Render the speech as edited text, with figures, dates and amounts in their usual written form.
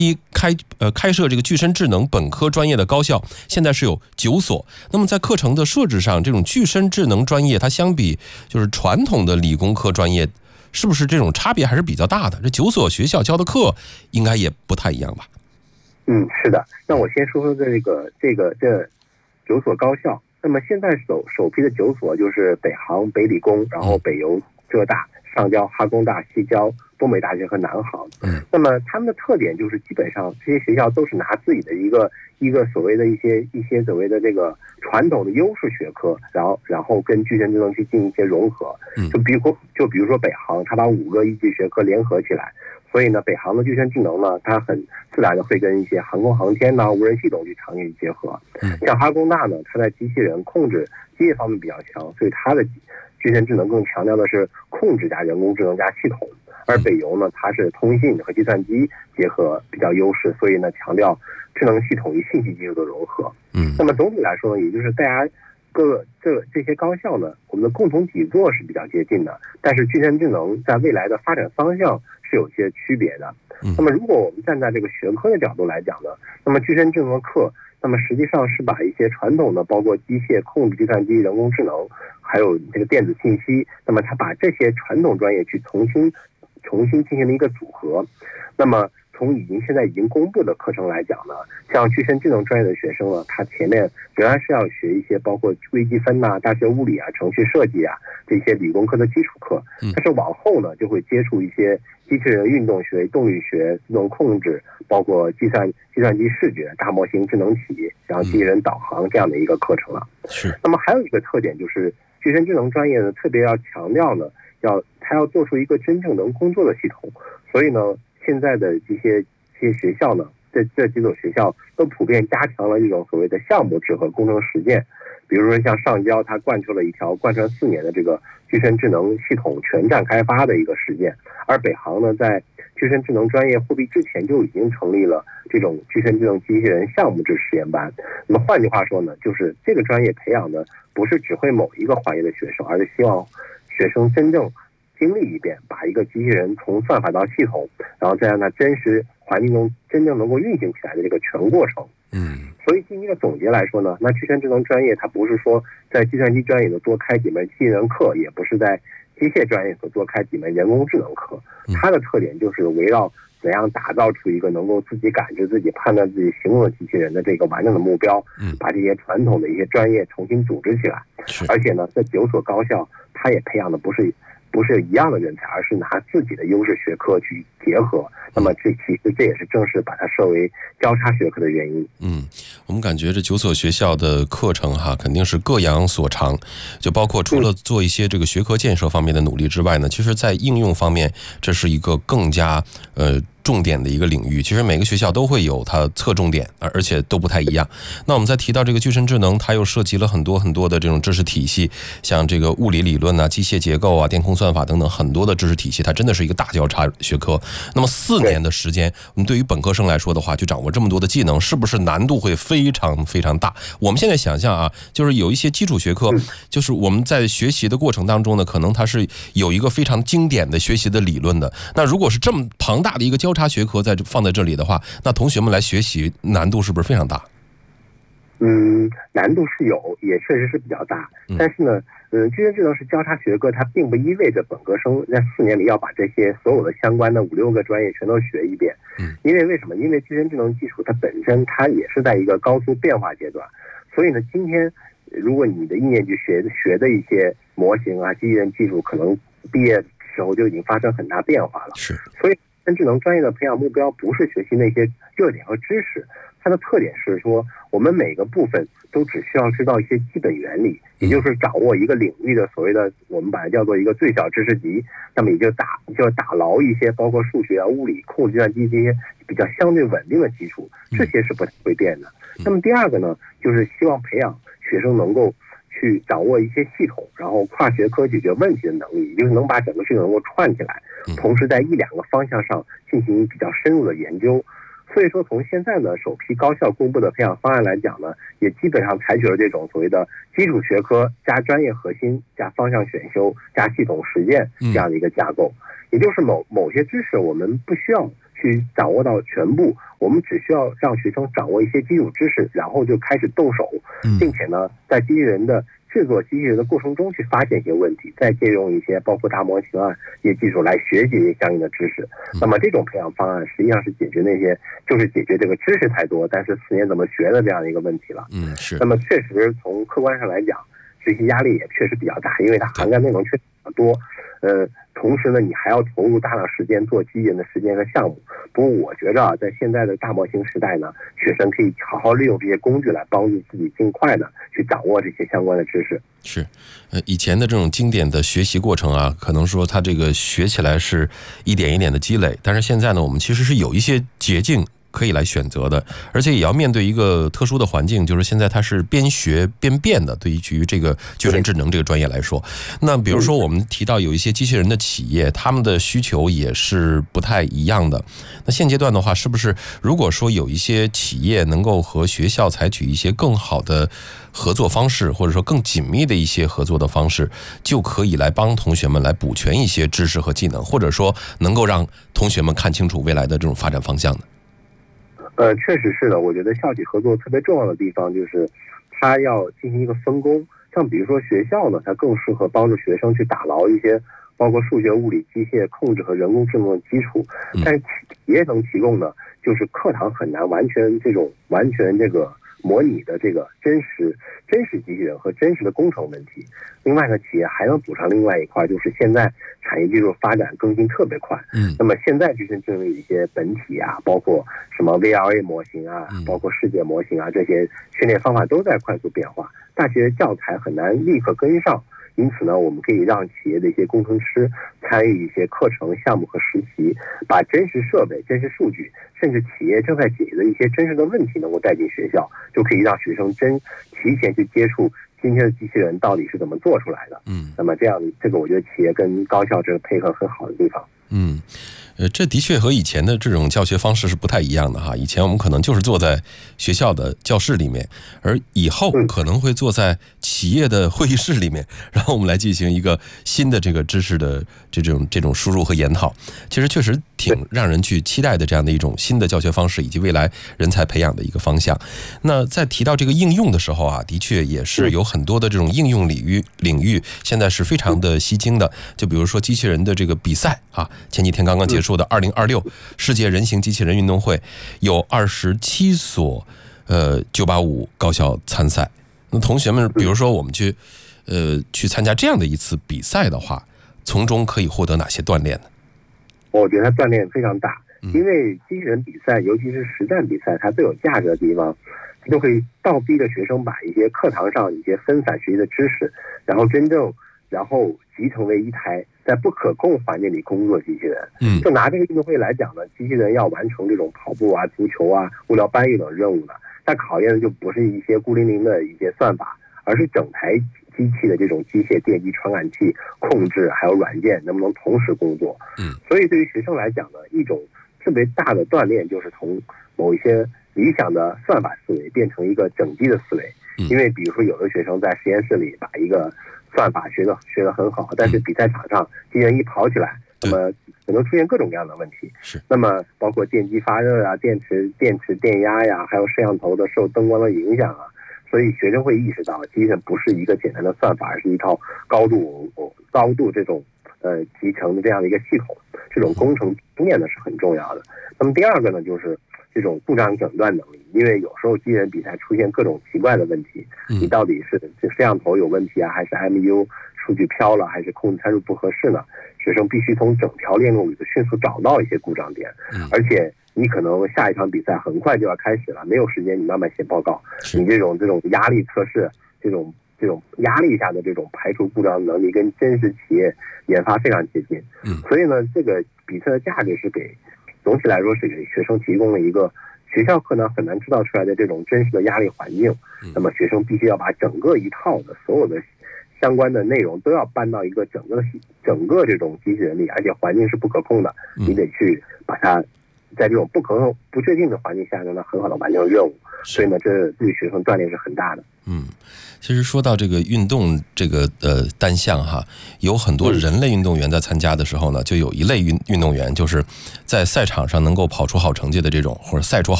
开设这个具身智能本科专业的高校现在是有9所。那么在课程的设置上，这种具身智能专业它相比就是传统的理工科专业，是不是这种差别还是比较大的？这9所学校教的课应该也不太一样吧？ 是的。那我先说说这9所高校。那么现在首批的9所就是北航、北理工，然后北邮、浙大、上交、哈工大、西交、东北大学和南航。那么他们的特点就是基本上这些学校都是拿自己的一个所谓的一些所谓的这个传统的优势学科，然后跟具身智能去进行一些融合。就比如说北航，它把5个一级学科联合起来。所以呢，北航的具身智能呢，它很自然的会跟一些航空航天无人系统去长期结合。像哈工大呢，它在机器人控制机械方面比较强，所以它的具身智能更强调的是控制加人工智能加系统。而北邮呢，它是通信和计算机结合比较优势，所以呢，强调智能系统与信息技术的融合。那么总体来说呢，也就是大家这些高校呢，我们的共同底座是比较接近的，但是具身智能在未来的发展方向是有些区别的。那么如果我们站在这个学科的角度来讲呢，那么具身智能的课，那么实际上是把一些传统的包括机械、控制、计算机、人工智能，还有这个电子信息，那么它把这些传统专业去重新进行了一个组合。那么从现在已经公布的课程来讲呢，像具身智能专业的学生呢，他前面仍然是要学一些包括微积分大学物理程序设计这些理工科的基础课。但是往后呢，就会接触一些机器人运动学、动力学、自动控制，包括计算机视觉、大模型、智能体，然后机器人导航这样的一个课程了。那么还有一个特点就是具身智能专业呢，特别要强调呢，它要做出一个真正能工作的系统。所以呢，现在的这些学校呢，这几所学校都普遍加强了这种所谓的项目制和工程实践。比如说像上交，它贯穿4年的这个具身智能系统全站开发的一个实践，而北航呢，在具身智能专业获毕之前就已经成立了这种具身智能机器人项目制实验班。那么换句话说呢，就是这个专业培养的不是只会某一个环节的学生，而是希望学生真正经历一遍，把一个机器人从算法到系统，然后再让它真实环境中真正能够运行起来的这个全过程。所以进行一个总结来说呢，那具身智能专业它不是说在计算机专业的多开几门机器人课，也不是在机械专业所多开几门人工智能课。它的特点就是围绕怎样打造出一个能够自己感知自己、判断自己行动的机器人的这个完整的目标，把这些传统的一些专业重新组织起来。而且呢，这9所高校它也培养的不是一样的人才，而是拿自己的优势学科去结合。那么其实这也是正式把它设为交叉学科的原因。 我们感觉这9所学校的课程肯定是各扬所长，就包括除了做一些这个学科建设方面的努力之外呢，其实在应用方面，这是一个更加重点的一个领域。其实每个学校都会有它侧重点，而且都不太一样。那我们再提到这个具身智能，它又涉及了很多很多的这种知识体系，像这个物理理论机械结构电空算法等等很多的知识体系，它真的是一个大交叉学科。那么4年的时间，我们对于本科生来说的话，就掌握这么多的技能，是不是难度会非常非常大？我们现在想象就是有一些基础学科，就是我们在学习的过程当中呢，可能它是有一个非常经典的学习的理论的。那如果是这么庞大的一个交叉学科放在这里的话，那同学们来学习难度是不是非常大？ 难度是有，也确实是比较大。但是呢，具身智能是交叉学科，它并不意味着本科生在4年里要把这些所有的相关的5、6个专业全都学一遍。因为什么？因为具身智能技术它本身它也是在一个高速变化阶段，所以呢，今天如果你的1年级学的一些模型机器人技术，可能毕业时候就已经发生很大变化了。所以具身智能专业的培养目标不是学习那些热点和知识，它的特点是说，我们每个部分都只需要知道一些基本原理，也就是掌握一个领域的所谓的我们把它叫做一个最小知识集，那么也就打牢一些包括数学物理、控制计算机这些比较相对稳定的基础，这些是不太会变的。那么第二个呢，就是希望培养学生能够去掌握一些系统，然后跨学科解决问题的能力，也就是能把整个系统能够串起来，同时在1、2个方向上进行比较深入的研究。 所以说，从现在呢首批高校公布的培养方案来讲呢，也基本上采取了这种所谓的基础学科加专业核心加方向选修加系统实践这样的一个架构。也就是某些知识我们不需要去掌握到全部，我们只需要让学生掌握一些基础知识，然后就开始动手，并且呢，在机器人的制作机器人的过程中去发现一些问题，再借用一些包括大模型啊一些技术来学习一些相应的知识。那么这种培养方案实际上是解决这个知识太多，但是4年怎么学的这样的一个问题了。 是。 那么确实从客观上来讲，学习压力也确实比较大，因为它涵盖内容确实比较多。同时呢，你还要投入大量时间做机器人的实践和项目。不过我觉着在现在的大模型时代呢，学生可以好好利用这些工具来帮助自己尽快的去掌握这些相关的知识。 是，以前的这种经典的学习过程啊，可能说它这个学起来是一点一点的积累，但是现在呢，我们其实是有一些捷径可以来选择的，而且也要面对一个特殊的环境，就是现在它是边学边变的。对于这个具身智能这个专业来说，那比如说我们提到有一些机器人的企业，他们的需求也是不太一样的。那现阶段的话，是不是如果说有一些企业能够和学校采取一些更好的合作方式，或者说更紧密的一些合作的方式，就可以来帮同学们来补全一些知识和技能，或者说能够让同学们看清楚未来的这种发展方向呢？ 确实是的，我觉得校企合作特别重要的地方就是它要进行一个分工。像比如说学校呢，它更适合帮助学生去打牢一些包括数学、物理、机械控制和人工智能的基础，但是企业能提供的就是课堂很难完全这个模拟的这个真实机器人和真实的工程问题。另外呢，企业还能补上另外一块，就是现在产业技术发展更新特别快。那么现在具身智能有一些本体啊，包括什么 VLA 模型啊，包括世界模型啊，这些训练方法都在快速变化，大学教材很难立刻跟上。因此呢，我们可以让企业的一些工程师参与一些课程项目和实习，把真实设备、真实数据，甚至企业正在解决的一些真实的问题能够带进学校，就可以让学生提前去接触今天的机器人到底是怎么做出来的。那么这个我觉得企业跟高校这个配合很好的地方。 这的确和以前的这种教学方式是不太一样的哈。以前我们可能就是坐在学校的教室里面，而以后可能会坐在企业的会议室里面，然后我们来进行一个新的这个知识的这种输入和研讨。其实确实挺让人去期待的这样的一种新的教学方式，以及未来人才培养的一个方向。那在提到这个应用的时候啊，的确也是有很多的这种应用领域现在是非常的吸睛的。就比如说机器人的这个比赛啊，前几天刚刚结束的2026世界人形机器人运动会，有27所985高校参赛。那同学们，比如说我们去参加这样的一次比赛的话，从中可以获得哪些锻炼呢？ 我觉得它锻炼非常大，因为机器人比赛，尤其是实战比赛，它最有价值的地方，就可以倒逼着学生把一些课堂上一些分散学习的知识，然后集成为一台在不可控环境里工作的机器人。就拿这个运动会来讲呢，机器人要完成这种跑步啊、足球啊、物料搬运等任务呢，它考验的就不是一些孤零零的一些算法，而是整台机器的这种机械、电机、传感器控制还有软件能不能同时工作。所以对于学生来讲呢，一种特别大的锻炼就是从某一些理想的算法思维变成一个整机的思维。因为比如说有的学生在实验室里把一个算法学得很好，但是比赛场上机器人一跑起来，那么可能出现各种各样的问题。那么包括电机发热啊、电池电压呀，还有摄像头的受灯光的影响啊。所以学生会意识到，机器人不是一个简单的算法，而是一套高度这种集成的这样的一个系统。这种工程经验呢是很重要的。那么第二个呢，就是这种故障诊断能力，因为有时候机器人比赛出现各种奇怪的问题，你到底是这摄像头有问题啊，还是 MU 数据飘了，还是控制参数不合适呢？学生必须从整条链路里头迅速找到一些故障点，而且你可能下一场比赛很快就要开始了，没有时间你慢慢写报告，你这种压力测试，这种压力下的这种排除故障能力跟真实企业研发非常接近。所以呢，这个比赛的价值是总体来说是给学生提供了一个学校课呢很难制造出来的这种真实的压力环境。那么学生必须要把整个一套的所有的相关的内容都要搬到一个整个这种机器人里，而且环境是不可控的，你得去把它在这种不确定的环境下呢，很好的完成任务。所以呢，这对学生锻炼是很大的。 其实说到这个运动这个单项哈，有很多人类运动员在参加的时候呢，就有一类运动员就是在赛场上能够跑出好成绩的这种，或者赛出好